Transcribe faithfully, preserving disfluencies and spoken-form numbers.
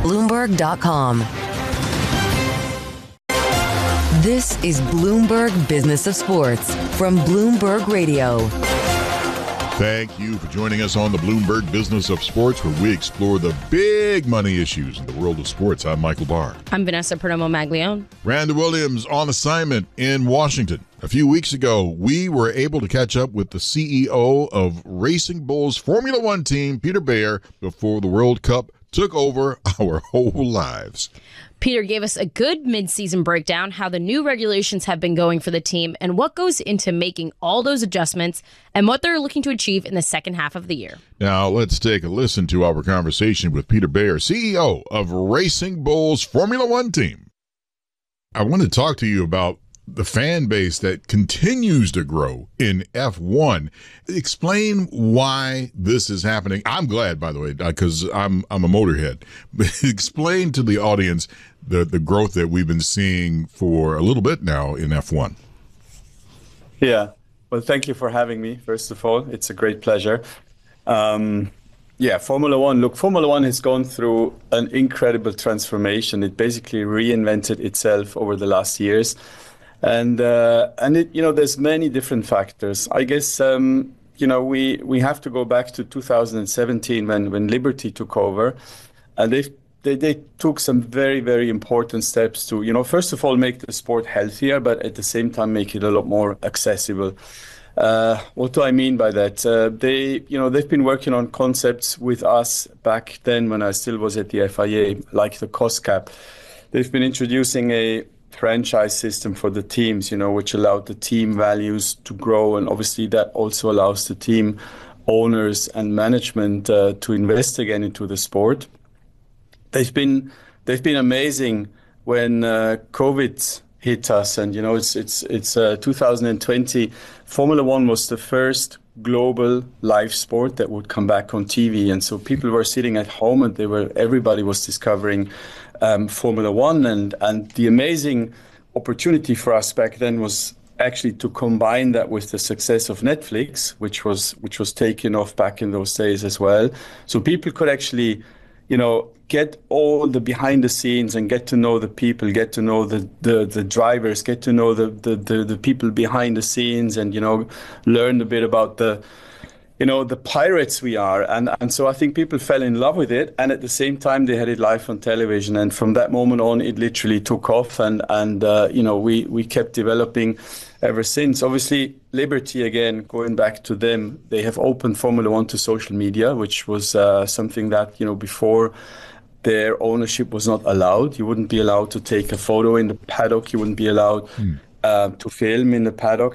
Bloomberg dot com. This is Bloomberg Business of Sports from Bloomberg Radio. Thank you for joining us on the Bloomberg Business of Sports, where we explore the big money issues in the world of sports. I'm Michael Barr. I'm Vanessa Perdomo-Maglione. Randa Williams on assignment in Washington. A few weeks ago, we were able to catch up with the C E O of Racing Bulls Formula One team, Peter Beyer, before the World Cup took over our whole lives. Peter gave us a good mid-season breakdown, how the new regulations have been going for the team and what goes into making all those adjustments and what they're looking to achieve in the second half of the year. Now, let's take a listen to our conversation with Peter Beyer, C E O of Racing Bulls Formula One team. I want to talk to you about the fan base that continues to grow in F one. Explain why this is happening. I'm glad, by the way, because I'm I'm a motorhead. But explain to the audience the, the growth that we've been seeing for a little bit now in F one. Yeah. Well, thank you for having me, first of all. It's a great pleasure. Um, yeah, Formula One. Look, Formula One has gone through an incredible transformation. It basically reinvented itself over the last years. And uh, and it, you know, there's many different factors. I guess um, you know we we have to go back to two thousand seventeen when when Liberty took over, and they they they took some very very important steps to you know first of all make the sport healthier, but at the same time make it a lot more accessible. Uh, what do I mean by that? Uh, they you know they've been working on concepts with us back then when I still was at the F I A, like the cost cap. They've been introducing a franchise system for the teams, you know, which allowed the team values to grow. And obviously that also allows the team owners and management uh, to invest again into the sport. They've been they've been amazing when uh, COVID hit us. And, you know, it's it's it's uh, two thousand twenty. Formula One was the first global live sport that would come back on T V. And so people were sitting at home and they were everybody was discovering Um, Formula One, and and the amazing opportunity for us back then was actually to combine that with the success of Netflix, which was which was taken off back in those days as well. So people could actually, you know, get all the behind the scenes and get to know the people, get to know the the, the drivers, get to know the, the the the people behind the scenes, and you know, learn a bit about the you know, the pirates we are. And, and so I think people fell in love with it. And at the same time, they had it live on television. And from that moment on, it literally took off. And, and uh, you know, we, we kept developing ever since. Obviously, Liberty, again, going back to them, they have opened Formula One to social media, which was uh, something that, you know, before their ownership was not allowed. You wouldn't be allowed to take a photo in the paddock. You wouldn't be allowed mm. uh, to film in the paddock.